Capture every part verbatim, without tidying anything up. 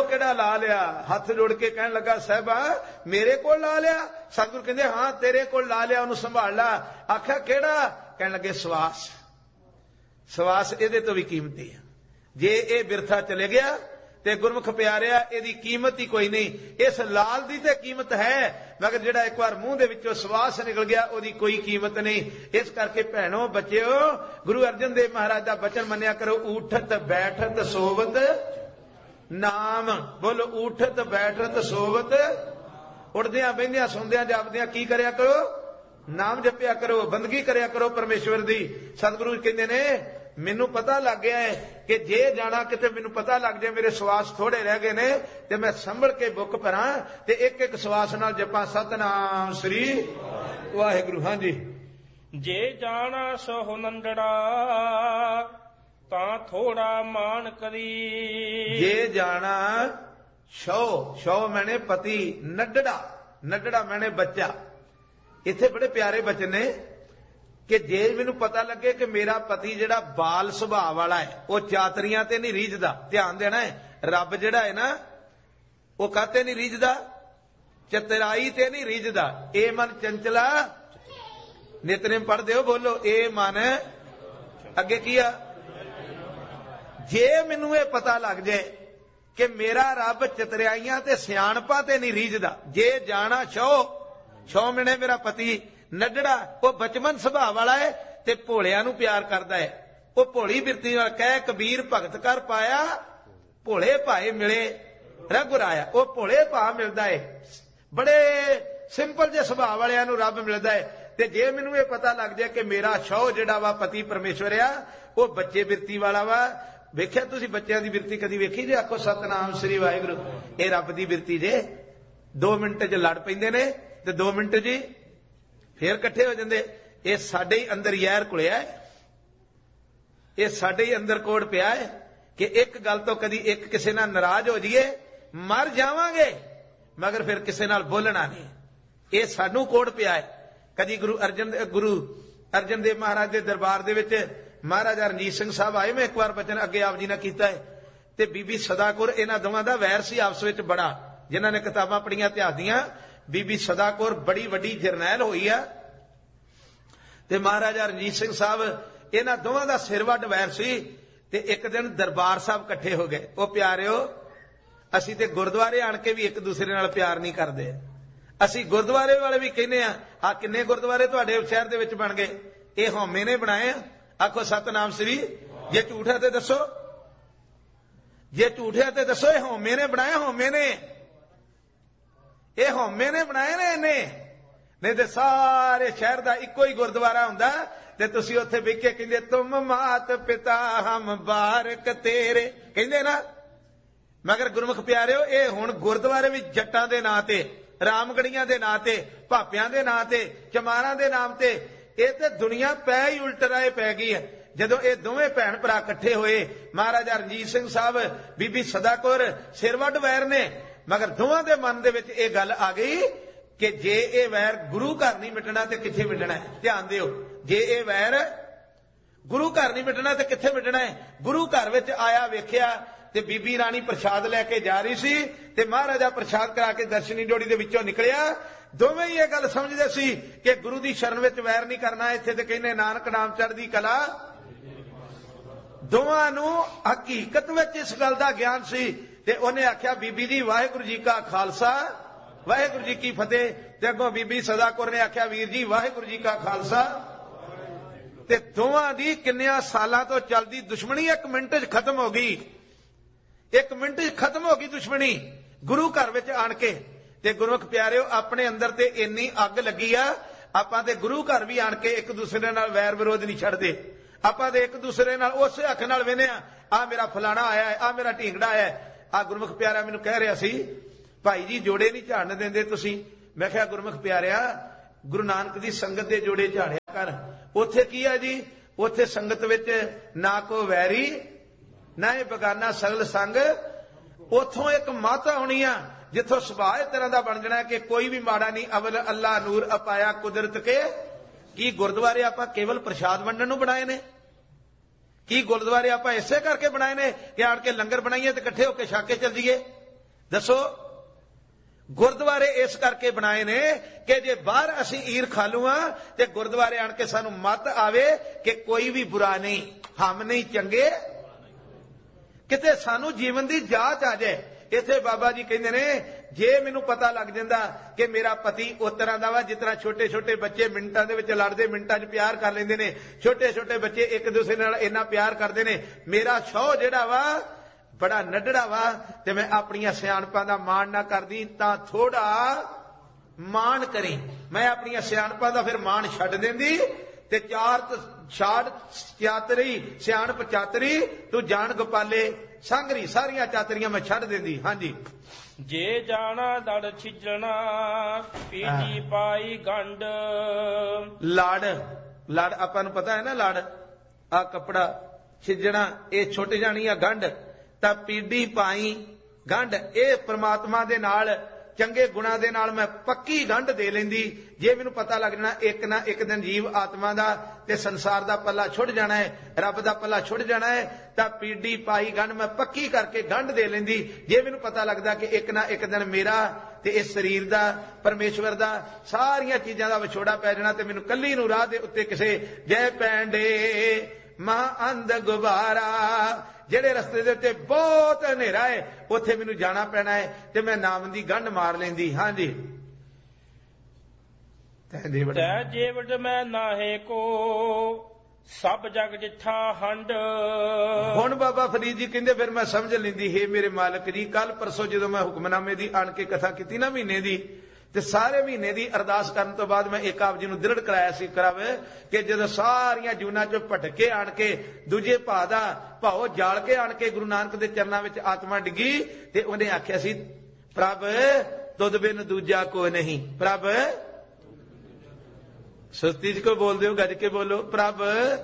ਕਿਹੜਾ ਲਾ ਲਿਆ? ਹੱਥ ਜੋੜ ਕੇ ਕਹਿਣ ਲੱਗਾ ਸਾਹਿਬਾ ਮੇਰੇ ਕੋਲ ਲਾ ਲਿਆ? ਸਤਿਗੁਰੂ ਕਹਿੰਦੇ ਹਾਂ ਤੇਰੇ ਕੋਲ ਲਾ ਲਿਆ, ਉਹਨੂੰ ਸੰਭਾਲ ਲਾ। ਆਖਿਆ ਕਿਹੜਾ? ਕਹਿਣ ਲੱਗੇ ਸਵਾਸ। ਸਵਾਸ ਇਹਦੇ ਤੋਂ ਵੀ ਕੀਮਤੀ ਆ। ਜੇ ਇਹ ਬਿਰਥਾ ਚਲੇ ਗਿਆ ਤੇ ਗੁਰਮੁਖ ਪਿਆਰਿਆ ਇਹਦੀ ਕੀਮਤ ਹੀ ਕੋਈ ਨਹੀਂ। ਇਸ ਲਾਲ ਦੀ ਤੇ ਕੀਮਤ ਹੈ, ਮਗਰ ਜਿਹੜਾ ਇੱਕ ਵਾਰ ਮੂੰਹ ਦੇ ਵਿੱਚੋਂ ਸਵਾਸ ਨਿਕਲ ਗਿਆ ਉਹਦੀ ਕੋਈ ਕੀਮਤ ਨਹੀਂ। ਇਸ ਕਰਕੇ ਭੈਣੋ ਬੱਚਿਓ, ਗੁਰੂ ਅਰਜਨ ਦੇਵ ਮਹਾਰਾਜ ਦਾ ਬਚਨ ਮੰਨਿਆ ਕਰੋ, ਊਠਤ ਬੈਠਤ ਸੋਵਤ ਨਾਮ। ਬੋਲੋ ਊਠਤ ਬੈਠਤ ਸੋਵਤ। ਉੱਠਦਿਆਂ ਬਹਿੰਦਿਆਂ ਸੌਂਦਿਆਂ ਜਾਪਦਿਆਂ ਕੀ ਕਰਿਆ ਕਰੋ? ਨਾਮ ਜਪਿਆ ਕਰੋ, ਬੰਦਗੀ ਕਰਿਆ ਕਰੋ ਪਰਮੇਸ਼ਵਰ ਦੀ। ਸਤਿਗੁਰੂ ਕਹਿੰਦੇ ਨੇ ਮੈਨੂੰ ਪਤਾ ਲੱਗ ਗਿਆ ਹੈ ਕਿ ਜੇ ਜਾਣਾ ਕਿਤੇ ਮੈਨੂੰ ਪਤਾ ਲੱਗ ਜਾਏ ਮੇਰੇ ਸਵਾਸ ਥੋੜੇ ਰਹਿ ਗਏ ਨੇ ਤੇ ਮੈਂ ਸੰਭਲ ਕੇ ਬੁੱਕ ਭਰਾਂ ਤੇ ਇੱਕ ਇੱਕ ਸਵਾਸ ਨਾਲ ਜਪਾਂ ਸਤਨਾਮ ਸ੍ਰੀ ਵਾਹਿਗੁਰੂ। ਹਾਂਜੀ। ਜੇ ਜਾਣਾ ਸੋ ਨੰਦੜਾ ਤਾਂ ਥੋੜਾ ਮਾਨ ਕਰੀ। ਜੇ ਜਾਣਾ ਸ਼ੋ, ਸ਼ੋ ਮੈਨੇ ਪਤੀ, ਨੱਡੜਾ, ਨੱਡੜਾ ਮੈਨੇ ਬੱਚਾ। ਇੱਥੇ ਬੜੇ ਪਿਆਰੇ ਬਚਨ ਨੇ ਕਿ ਜੇ ਮੈਨੂੰ ਪਤਾ ਲੱਗੇ ਕਿ ਮੇਰਾ ਪਤੀ ਜਿਹੜਾ ਬਾਲ ਸੁਭਾਅ ਵਾਲਾ ਹੈ, ਉਹ ਚਾਤਰੀਆਂ ਤੇ ਨਹੀਂ ਰੀਝਦਾ। ਧਿਆਨ ਦੇਣਾ ਹੈ, ਰੱਬ ਜਿਹੜਾ ਹੈ ਨਾ ਉਹ ਕਾਤੇ ਨਹੀਂ ਰੀਝਦਾ? ਚਤਰਾਈ ਤੇ ਨਹੀਂ ਰੀਝਦਾ। ਇਹ ਮਨ ਚੰਚਲਾ ਨਿਤਨੇਮ ਪੜ੍ਹਦੇ ਹੋ, ਬੋਲੋ ਇਹ ਮਨ ਅੱਗੇ ਕੀ ਆ? ਜੇ ਮੈਨੂੰ ਇਹ ਪਤਾ ਲੱਗ ਜਾਏ ਕਿ ਮੇਰਾ ਰੱਬ ਚਤਰਾਈਆਂ ਤੇ ਸਿਆਣਪਾਂ ਤੇ ਨਹੀਂ ਰੀਝਦਾ। ਜੇ ਜਾਣਾ ਸ਼ੋ, ਸ਼ੋ ਮੈਨੇ ਮੇਰਾ ਪਤੀ, ਨੱਡੜਾ ਉਹ ਬਚਪਨ ਸੁਭਾਅ ਵਾਲਾ ਹੈ ਤੇ ਭੋਲਿਆਂ ਨੂੰ ਪਿਆਰ ਕਰਦਾ ਹੈ। ਉਹ ਭੋਲੀ ਬਿਰਤੀ ਨਾਲ ਕਹਿ ਕਬੀਰ ਭਗਤ ਕਰ ਪਾਇਆ, ਭੋਲੇ ਭਾਏ ਮਿਲੇ ਰਘੁਰਾਇਆ। ਉਹ ਭੋਲੇ ਭਾ ਮਿਲਦਾ ਹੈ, ਬੜੇ ਸਿੰਪਲ ਜਿਹੇ ਸੁਭਾਅ ਵਾਲਿਆਂ ਨੂੰ ਰੱਬ ਮਿਲਦਾ ਹੈ। ਤੇ ਜੇ ਮੈਨੂੰ ਇਹ ਪਤਾ ਲੱਗ ਜਾਏ ਕਿ ਮੇਰਾ ਸ਼ੌ ਜਿਹੜਾ ਵਾ ਪਤੀ ਪਰਮੇਸ਼ਵਰ ਆ, ਉਹ ਬੱਚੇ ਬਿਰਤੀ ਵਾਲਾ ਵਾ। ਵੇਖਿਆ ਤੁਸੀਂ ਬੱਚਿਆਂ ਦੀ ਬਿਰਤੀ ਕਦੀ ਵੇਖੀ ਜੇ? ਆਖੋ ਸਤਨਾਮ ਸ੍ਰੀ ਵਾਹਿਗੁਰੂ। ਇਹ ਰੱਬ ਦੀ ਬਿਰਤੀ ਜੇ। ਦੋ ਮਿੰਟ ਚ ਲੜ ਪੈਂਦੇ ਨੇ ਤੇ ਦੋ ਮਿੰਟ ਜੀ ਫੇਰ ਇਕੱਠੇ ਹੋ ਜਾਂਦੇ। ਇਹ ਸਾਡੇ ਹੀ ਅੰਦਰ ਯਾਰ ਘੁਲਿਆ ਹੈ, ਇਹ ਸਾਡੇ ਹੀ ਅੰਦਰ ਕੋੜ ਪਿਆ ਹੈ ਕਿ ਇੱਕ ਗੱਲ ਤੋਂ ਕਦੀ ਇੱਕ ਕਿਸੇ ਨਾਲ ਨਾਰਾਜ਼ ਹੋ ਜਾਈਏ, ਮਰ ਜਾਵਾਂਗੇ ਮਗਰ ਫਿਰ ਕਿਸੇ ਨਾਲ ਬੋਲਣਾ ਨਹੀਂ। ਇਹ ਸਾਨੂੰ ਕੋੜ ਪਿਆ ਹੈ। ਕਦੀ ਗੁਰੂ ਅਰਜਨ ਗੁਰੂ ਅਰਜਨ ਦੇਵ ਮਹਾਰਾਜ ਦੇ ਦਰਬਾਰ ਦੇ ਵਿੱਚ ਮਹਾਰਾਜਾ ਰਣਜੀਤ ਸਿੰਘ ਸਾਹਿਬ ਆਏ। ਮੈਂ ਇੱਕ ਵਾਰ ਬਚਨ ਅੱਗੇ ਆਪ ਜੀ ਨੇ ਕੀਤਾ ਹੈ ਤੇ ਬੀਬੀ ਸਦਾ ਕੌਰ, ਇਹਨਾਂ ਦੋਵਾਂ ਦਾ ਵੈਰ ਸੀ ਆਪਸ ਵਿੱਚ ਬੜਾ। ਜਿਨ੍ਹਾਂ ਨੇ ਕਿਤਾਬਾਂ ਪੜ੍ਹੀਆਂ ਇਤਿਹਾਸ ਦੀਆਂ, ਬੀਬੀ ਸਦਾ ਕੌਰ ਬੜੀ ਵੱਡੀ ਜਰਨੈਲ ਹੋਈ ਆ ਤੇ ਮਹਾਰਾਜਾ ਰਣਜੀਤ ਸਿੰਘ ਸਾਹਿਬ, ਇਹਨਾਂ ਦੋਵਾਂ ਦਾ ਸਿਰ ਵੱਢ ਵੈਰ ਸੀ। ਤੇ ਇੱਕ ਦਿਨ ਦਰਬਾਰ ਸਾਹਿਬ ਇਕੱਠੇ ਹੋ ਗਏ। ਉਹ ਪਿਆਰਿਓ, ਅਸੀਂ ਤੇ ਗੁਰਦੁਆਰੇ ਆਣ ਕੇ ਵੀ ਇੱਕ ਦੂਸਰੇ ਨਾਲ ਪਿਆਰ ਨਹੀਂ ਕਰਦੇ। ਅਸੀਂ ਗੁਰਦੁਆਰੇ ਵਾਲੇ ਵੀ ਕਹਿੰਦੇ ਆ, ਆ ਕਿੰਨੇ ਗੁਰਦੁਆਰੇ ਤੁਹਾਡੇ ਸ਼ਹਿਰ ਦੇ ਵਿੱਚ ਬਣ ਗਏ? ਇਹ ਹਉਮੈ ਨੇ ਬਣਾਏ ਆ। ਆਖੋ ਸਤਨਾਮ ਸ੍ਰੀ। ਜੇ ਝੂਠ ਹੈ ਤੇ ਦੱਸੋ, ਜੇ ਝੂਠ ਹੈ ਤੇ ਦੱਸੋ। ਇਹ ਹਉਮੈ ਨੇ ਬਣਾਏ, ਹਉਮੈ ਨੇ, ਇਹ ਹਉਮੈ ਨੇ ਬਣਾਏ ਨੇ ਇਹਨੇ। ਨਹੀਂ ਤੇ ਸਾਰੇ ਸ਼ਹਿਰ ਦਾ ਇੱਕੋ ਹੀ ਗੁਰਦੁਆਰਾ ਹੁੰਦਾ ਤੇ ਤੁਸੀਂ ਉੱਥੇ ਵੇਖ ਕੇ ਕਹਿੰਦੇ ਤੁਮ ਮਾਤ ਪਿਤਾ ਹਮ ਬਾਰਕ ਤੇਰੇ, ਕਹਿੰਦੇ ਨਾ। ਮਗਰ ਗੁਰਮੁਖ ਪਿਆਰਿਓ, ਇਹ ਹੁਣ ਗੁਰਦੁਆਰੇ ਵੀ ਜੱਟਾਂ ਦੇ ਨਾਂ ਤੇ, ਰਾਮਗੜੀਆਂ ਦੇ ਨਾਂ ਤੇ, ਭਾਪਿਆਂ ਦੇ ਨਾਂ ਤੇ, ਚਮਾਰਾਂ ਦੇ ਨਾਮ ਤੇ, ਇਹ ਤੇ ਦੁਨੀਆ ਪੈ ਹੀ ਉਲਟ ਰਾਏ ਪੈ ਗਈ ਹੈ। ਜਦੋਂ ਇਹ ਦੋਵੇਂ ਭੈਣ ਭਰਾ ਇਕੱਠੇ ਹੋਏ, ਮਹਾਰਾਜਾ ਰਣਜੀਤ ਸਿੰਘ ਸਾਹਿਬ, ਬੀਬੀ ਸਦਾ ਕੌਰ, ਸਿਰ ਵੱਢ ਵੈਰ ਨੇ। ਮਗਰ ਦੋਵਾਂ ਦੇ ਮਨ ਦੇ ਵਿੱਚ ਇਹ ਗੱਲ ਆ ਗਈ ਕਿ ਜੇ ਇਹ ਵੈਰ ਗੁਰੂ ਘਰ ਨਹੀਂ ਮਿਟਣਾ ਤੇ ਕਿੱਥੇ ਮਿਟਣਾ ਹੈ? ਧਿਆਨ ਦਿਓ, ਜੇ ਇਹ ਵੈਰ ਗੁਰੂ ਘਰ ਨਹੀਂ ਮਿਟਣਾ ਤੇ ਕਿੱਥੇ ਮਿਟਣਾ ਹੈ? ਗੁਰੂ ਘਰ ਵਿੱਚ ਆਇਆ ਵੇਖਿਆ ਤੇ ਬੀਬੀ ਰਾਣੀ ਪ੍ਰਸ਼ਾਦ ਲੈ ਕੇ ਜਾ ਰਹੀ ਸੀ ਤੇ ਮਹਾਰਾਜਾ ਪ੍ਰਸ਼ਾਦ ਕਰਾ ਕੇ ਦਰਸ਼ਨੀ ਡੋੜੀ ਦੇ ਵਿੱਚੋਂ ਨਿਕਲਿਆ। ਦੋਵੇਂ ਹੀ ਇਹ ਗੱਲ ਸਮਝਦੇ ਸੀ ਕਿ ਗੁਰੂ ਦੀ ਸ਼ਰਨ ਵਿੱਚ ਵੈਰ ਨਹੀਂ ਕਰਨਾ। ਇੱਥੇ ਤੇ ਕਹਿੰਦੇ ਨਾਨਕ ਨਾਮ ਚੜ੍ਹਦੀ ਕਲਾ। ਦੋਵਾਂ ਨੂੰ ਹਕੀਕਤ ਵਿੱਚ ਇਸ ਗੱਲ ਦਾ ਗਿਆਨ ਸੀ ਤੇ ਉਹਨੇ ਆਖਿਆ ਬੀਬੀ ਜੀ ਵਾਹਿਗੁਰੂ ਜੀ ਕਾ ਖਾਲਸਾ ਵਾਹਿਗੁਰੂ ਜੀ ਕੀ ਫਤਿਹ। ਤੇ ਅੱਗੋਂ ਬੀਬੀ ਸਦਾ ਕੌਰ ਨੇ ਆਖਿਆ ਵੀਰ ਜੀ ਵਾਹਿਗੁਰੂ ਜੀ ਕਾ ਖਾਲਸਾ। ਤੇ ਦੋਵਾਂ ਦੀ ਕਿੰਨਿਆਂ ਸਾਲਾਂ ਤੋਂ ਚੱਲਦੀ ਦੁਸ਼ਮਣੀ ਇੱਕ ਮਿੰਟ 'ਚ ਖਤਮ ਹੋ ਗਈ। ਇੱਕ ਮਿੰਟ 'ਚ ਖਤਮ ਹੋ ਗਈ ਦੁਸ਼ਮਣੀ ਗੁਰੂ ਘਰ ਵਿੱਚ ਆਣ ਕੇ। ਤੇ ਗੁਰਮੁਖ ਪਿਆਰਿਓ, ਆਪਣੇ ਅੰਦਰ ਤੇ ਇੰਨੀ ਅੱਗ ਲੱਗੀ ਆ, ਆਪਾਂ ਤੇ ਗੁਰੂ ਘਰ ਵੀ ਆਣ ਕੇ ਇੱਕ ਦੂਸਰੇ ਨਾਲ ਵੈਰ ਵਿਰੋਧ ਨਹੀਂ ਛੱਡਦੇ। ਆਪਾਂ ਤੇ ਇੱਕ ਦੂਸਰੇ ਨਾਲ ਉਸੇ ਅੱਖ ਨਾਲ ਵੇਖਦੇ ਆ, ਆ ਮੇਰਾ ਫਲਾਣਾ ਆਇਆ ਹੈ, ਆ ਮੇਰਾ ਢੀਂਗੜਾ ਆਇਆ। ਆ ਗੁਰਮੁਖ ਪਿਆਰਾ ਮੈਨੂੰ ਕਹਿ ਰਿਹਾ ਸੀ, ਭਾਈ ਜੀ ਜੋੜੇ ਨਹੀਂ ਝਾੜਨ ਦਿੰਦੇ ਤੁਸੀਂ। ਮੈਂ ਕਿਹਾ ਗੁਰਮੁਖ ਪਿਆਰਿਆ, ਗੁਰੂ ਨਾਨਕ ਦੀ ਸੰਗਤ ਦੇ ਜੋੜੇ ਝਾੜਿਆ ਕਰ। ਉੱਥੇ ਕੀ ਆ ਜੀ? ਉੱਥੇ ਸੰਗਤ ਵਿੱਚ ਨਾ ਕੋ ਵੈਰੀ ਨਾ ਇਹ ਬਗਾਨਾ ਸਗਲ ਸੰਗ। ਉੱਥੋਂ ਇੱਕ ਮਾਤਾ ਹੋਣੀ ਆ ਜਿੱਥੋਂ ਸੁਭਾਅ ਇਸ ਤਰ੍ਹਾਂ ਦਾ ਬਣ ਜਾਣਾ ਕਿ ਕੋਈ ਵੀ ਮਾੜਾ ਨਹੀਂ। ਅਵਲ ਅੱਲਾ ਨੂਰ ਅਪਾਇਆ ਕੁਦਰਤ ਕੇ। ਕੀ ਗੁਰਦੁਆਰੇ ਆਪਾਂ ਕੇਵਲ ਪ੍ਰਸ਼ਾਦ ਵੰਡਣ ਨੂੰ ਬਣਾਏ ਨੇ? ਕੀ ਗੁਰਦੁਆਰੇ ਆਪਾਂ ਇਸੇ ਕਰਕੇ ਬਣਾਏ ਨੇ ਕਿ ਆਣ ਕੇ ਲੰਗਰ ਬਣਾਈਏ ਤੇ ਇਕੱਠੇ ਹੋ ਕੇ ਛਕ ਕੇ ਚੱਲ ਜਾਈਏ? ਦੱਸੋ। ਗੁਰਦੁਆਰੇ ਇਸ ਕਰਕੇ ਬਣਾਏ ਨੇ ਕਿ ਜੇ ਬਾਹਰ ਅਸੀਂ ਈਰ ਖਾਲੂ ਆ ਤੇ ਗੁਰਦੁਆਰੇ ਆਣ ਕੇ ਸਾਨੂੰ ਮੱਤ ਆਵੇ ਕਿ ਕੋਈ ਵੀ ਬੁਰਾ ਨਹੀਂ, ਹਮ ਨਹੀਂ ਚੰਗੇ, ਕਿਤੇ ਸਾਨੂੰ ਜੀਵਨ ਦੀ ਜਾਂਚ ਆ ਜਾਏ। ਇੱਥੇ ਬਾਬਾ ਜੀ ਕਹਿੰਦੇ ਨੇ ਜੇ ਮੈਨੂੰ ਪਤਾ ਲੱਗ ਜਾਂਦਾ ਕਿ ਮੇਰਾ ਪਤੀ ਉਸ ਤਰ੍ਹਾਂ ਦਾ ਵਾ ਜਿਸ ਤਰ੍ਹਾਂ ਛੋਟੇ ਛੋਟੇ ਬੱਚੇ ਮਿੰਟਾਂ ਦੇ ਵਿੱਚ ਲੜਦੇ, ਮਿੰਟਾਂ 'ਚ ਪਿਆਰ ਕਰ ਲੈਂਦੇ ਨੇ, ਛੋਟੇ ਛੋਟੇ ਬੱਚੇ ਇੱਕ ਦੂਸਰੇ ਨਾਲ ਇੰਨਾ ਪਿਆਰ ਕਰਦੇ ਨੇ, ਮੇਰਾ ਸ਼ੌਹ ਜਿਹੜਾ ਵਾ ਬੜਾ ਨੱਡੜਾ ਵਾ ਤੇ ਮੈਂ ਆਪਣੀਆਂ ਸਿਆਣਪਾਂ ਦਾ ਮਾਣ ਨਾ ਕਰਦੀ ਤਾਂ ਥੋੜਾ ਮਾਣ ਕਰੀ। ਮੈਂ ਆਪਣੀਆਂ ਸਿਆਣਪਾਂ ਦਾ ਫਿਰ ਮਾਣ ਛੱਡ ਦਿੰਦੀ ਤੇ ਚਾਰ ਛਾੜ ਚਾਤਰੀ ਸਿਆਣਪ ਚਾਤਰੀ ਤੂੰ ਜਾਣ ਗੋਪਾਲੇ ਸੰਗਰੀ, ਸਾਰੀਆਂ ਚਾਤਰੀਆਂ ਮੈਂ ਛੱਡ ਦਿੰਦੀ। ਹਾਂਜੀ। ਜੇ ਜਾਣਾ ਲੜ ਛਿਜਣਾ ਪੀੜੀ ਪਾਈ ਗੰਢ। ਲੜ ਲੜ ਆਪਾਂ ਨੂੰ ਪਤਾ ਹੈ ਨਾ, ਲੜ ਆ ਕੱਪੜਾ ਛਿਜਣਾ ਇਹ ਛੁੱਟ ਜਾਣੀ ਆ ਗੰਢ, ਤਾਂ ਪੀੜੀ ਪਾਈ ਗੰਢ ਇਹ ਪ੍ਰਮਾਤਮਾ ਦੇ ਨਾਲ ਚੰਗੇ ਗੁਣਾਂ ਦੇ ਨਾਲ ਮੈਂ ਪੱਕੀ ਗੰਢ ਦੇ ਲੈਂਦੀ। ਜੇ ਮੈਨੂੰ ਪਤਾ ਲੱਗ ਜਾਣਾ ਇੱਕ ਨਾ ਇੱਕ ਦਿਨ ਜੀਵ ਆਤਮਾ ਦਾ ਤੇ ਸੰਸਾਰ ਦਾ ਪੱਲਾ ਛੁੱਟ ਜਾਣਾ ਹੈ, ਰੱਬ ਦਾ ਪੱਲਾ ਛੁੱਟ ਜਾਣਾ ਹੈ, ਤਾਂ ਪੀੜੀ ਪਾਈ ਗੰਢ ਮੈਂ ਪੱਕੀ ਕਰਕੇ ਗੰਢ ਦੇ ਲੈਂਦੀ। ਜੇ ਮੈਨੂੰ ਪਤਾ ਲੱਗਦਾ ਕਿ ਇੱਕ ਨਾ ਇੱਕ ਦਿਨ ਮੇਰਾ ਤੇ ਇਸ ਸਰੀਰ ਦਾ, ਪਰਮੇਸ਼ਵਰ ਦਾ, ਸਾਰੀਆਂ ਚੀਜ਼ਾਂ ਦਾ ਵਿਛੋੜਾ ਪੈ ਜਾਣਾ ਤੇ ਮੈਨੂੰ ਕੱਲੀ ਨੂੰ ਰਾਹ ਦੇ ਉੱਤੇ ਕਿਸੇ ਜੈ ਪੈਂਡੇ ਮਹਾ ਅੰਧ ਗੁਬਾਰਾ, ਜਿਹੜੇ ਰਸਤੇ ਦੇ ਉੱਤੇ ਬਹੁਤ ਹਨੇਰਾ ਹੈ ਉੱਥੇ ਮੈਨੂੰ ਜਾਣਾ ਪੈਣਾ ਹੈ ਤੇ ਮੈਂ ਨਾਮ ਦੀ ਗੰਢ ਮਾਰ ਲੈਂਦੀ। ਹਾਂਜੀ। ਤੈ ਜੇਵਟ ਮੈਂ ਨਾਹੇ ਕੋ ਸਭ ਜਗ ਜਿੱਥਾ ਹੰਡ। ਹੁਣ ਬਾਬਾ ਫਰੀਦ ਜੀ ਕਹਿੰਦੇ ਫਿਰ ਮੈਂ ਸਮਝ ਲੈਂਦੀ, ਹੇ ਮੇਰੇ ਮਾਲਕ ਜੀ, ਕੱਲ ਪਰਸੋਂ ਜਦੋਂ ਮੈਂ ਹੁਕਮਨਾਮੇ ਦੀ ਆਣ ਕੇ ਕਥਾ ਕੀਤੀ ਨਾ ਮਹੀਨੇ ਦੀ, ਤੇ ਸਾਰੇ ਮਹੀਨੇ ਦੀ ਅਰਦਾਸ ਕਰਨ ਤੋਂ ਬਾਅਦ ਮੈਂ ਇੱਕ ਆਪ ਜੀ ਨੂੰ ਦ੍ਰਿੜ ਕਰਾਇਆ ਸੀ ਕਰਾਵੇ ਕਿ ਜਦੋਂ ਸਾਰੀਆਂ ਜੂਨਾਂ ਚੋਂ ਭਟਕੇ ਆਣ ਕੇ ਦੂਜੇ ਭਾਅ ਦਾ ਭਾਉ ਜਾਲ ਕੇ ਆਣ ਕੇ ਗੁਰੂ ਨਾਨਕ ਦੇ ਚਰਨਾਂ ਵਿੱਚ ਆਤਮਾ ਡਿੱਗੀ ਤੇ ਉਹਨੇ ਆਖਿਆ ਸੀ, ਪ੍ਰਭ ਤੁਧ ਬਿਨ ਦੂਜਾ ਕੋਈ ਨਹੀਂ। ਪ੍ਰਭ ਸੁਸਤੀ ਚ ਕੋਈ ਬੋਲਦੇ ਹੋ, ਗੱਜ ਕੇ ਬੋਲੋ, ਪ੍ਰਭ।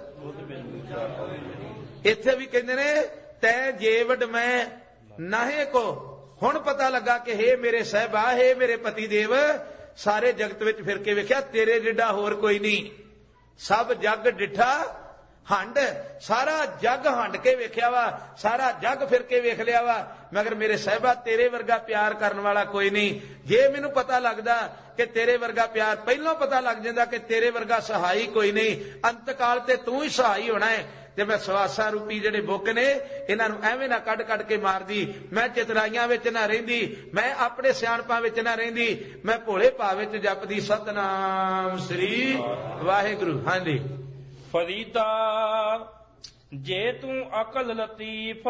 ਇੱਥੇ ਵੀ ਕਹਿੰਦੇ ਨੇ ਤੈ ਜੇਵਡ ਮੈਂ ਨਾਹੇ ਕੋ। ਹੁਣ ਪਤਾ ਲੱਗਾ ਕਿ ਹੇ ਮੇਰੇ ਸਾਹਿਬਾ, ਹੇ ਮੇਰੇ ਪਤੀ ਦੇਵ, ਸਾਰੇ ਜਗਤ ਵਿੱਚ ਫਿਰ ਕੇ ਵੇਖਿਆ ਤੇਰੇ ਜਿੱਡਾ ਹੋਰ ਕੋਈ ਨਹੀਂ। ਸਭ ਜੱਗ ਡਿਠਾ ਹੰਡ, ਸਾਰਾ ਜੱਗ ਹੰਡ ਕੇ ਵੇਖਿਆ ਵਾ, ਸਾਰਾ ਜੱਗ ਫਿਰ ਕੇ ਵੇਖ ਲਿਆ ਵਾ, ਮਗਰ ਮੇਰੇ ਸਾਹਿਬਾ ਤੇਰੇ ਵਰਗਾ ਪਿਆਰ ਕਰਨ ਵਾਲਾ ਕੋਈ ਨਹੀਂ। ਜੇ ਮੈਨੂੰ ਪਤਾ ਲੱਗਦਾ ਕਿ ਤੇਰੇ ਵਰਗਾ ਪਿਆਰ, ਪਹਿਲਾਂ ਪਤਾ ਲੱਗ ਜਾਂਦਾ ਕਿ ਤੇਰੇ ਵਰਗਾ ਸਹਾਈ ਕੋਈ ਨਹੀਂ, ਅੰਤਕਾਲ ਤੇ ਤੂੰ ਹੀ ਸਹਾਈ ਹੋਣਾ ਹੈ, ਤੇ ਮੈਂ ਸਵਾਸਾਂ ਰੂਪੀ ਜਿਹੜੇ ਬੁੱਕ ਨੇ ਇਹਨਾਂ ਨੂੰ ਐਵੇਂ ਨਾ ਕੱਢ ਕੱਢ ਕੇ ਮਾਰਦੀ, ਮੈਂ ਚਤਰਾਈਆਂ ਵਿੱਚ ਨਾ ਰਹਿੰਦੀ, ਮੈਂ ਆਪਣੇ ਸਿਆਣਪਾਂ ਵਿੱਚ ਨਾ ਰਹਿੰਦੀ, ਮੈਂ ਭੋਲੇ ਭਾਵ ਵਿੱਚ ਜਪਦੀ ਸਤਨਾਮ ਸ੍ਰੀ ਵਾਹਿਗੁਰੂ। ਹਾਂਜੀ। ਫਰੀਦਾ ਜੇ ਤੂੰ ਅਕਲ ਲਤੀਫ